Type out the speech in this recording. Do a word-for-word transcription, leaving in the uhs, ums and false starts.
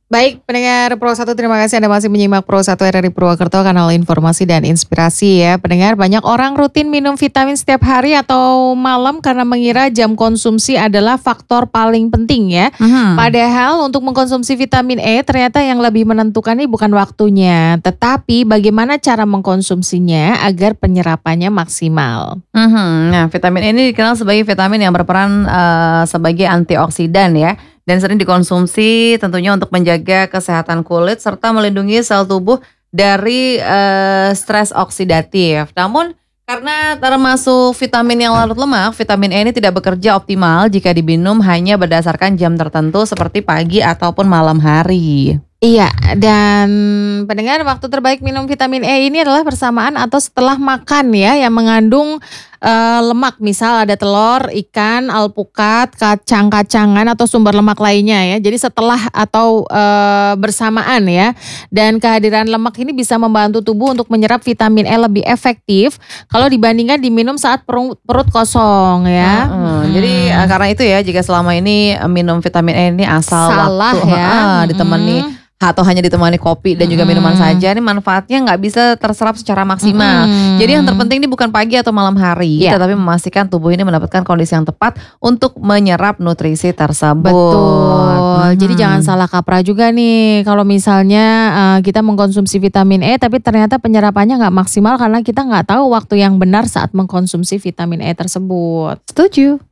Baik, pendengar Pro satu, terima kasih Anda masih menyimak Pro satu R R I Purwokerto, kanal informasi dan inspirasi ya. Pendengar, banyak orang rutin minum vitamin setiap hari atau malam karena mengira jam konsumsi adalah faktor paling penting ya. Mhm. Padahal untuk mengkonsumsi vitamin E ternyata yang lebih menentukan ini bukan waktunya, tetapi bagaimana cara mengkonsumsinya agar penyerapannya maksimal. Mhm. Nah, vitamin E ini dikenal sebagai vitamin yang berperan eh, sebagai antioksidan ya, dan sering dikonsumsi tentunya untuk menjaga kesehatan kulit serta melindungi sel tubuh dari eh, stres oksidatif. Namun karena termasuk vitamin yang larut lemak, vitamin E ini tidak bekerja optimal jika diminum hanya berdasarkan jam tertentu seperti pagi ataupun malam hari. Iya, dan pendengar, waktu terbaik minum vitamin E ini adalah bersamaan atau setelah makan ya, yang mengandung eh, lemak. Misal ada telur, ikan, alpukat, kacang-kacangan atau sumber lemak lainnya ya. Jadi setelah atau eh, bersamaan ya. Dan kehadiran lemak ini bisa membantu tubuh untuk menyerap vitamin E lebih efektif kalau dibandingkan diminum saat perut, perut kosong ya. Heeh. Jadi eh, Mm-mm. karena itu ya, jika selama ini eh, minum vitamin E ini asal Salah waktu ya. heeh, ditemani Mm-mm. atau hanya ditemani kopi dan juga minuman Mm-mm. saja, ini manfaatnya nggak bisa terserap secara maksimal. Jadi yang Mm-mm. terpenting ini bukan pagi atau malam hari, Ya. tetapi memastikan tubuh ini mendapatkan kondisi yang tepat untuk menyerap nutrisi tersebut. Betul. Jadi Mhm. jangan salah kaprah juga nih kalau misalnya eh, kita mengkonsumsi vitamin E tapi ternyata penyerapannya nggak maksimal karena kita nggak tahu waktu yang benar saat mengkonsumsi vitamin E tersebut. Setuju.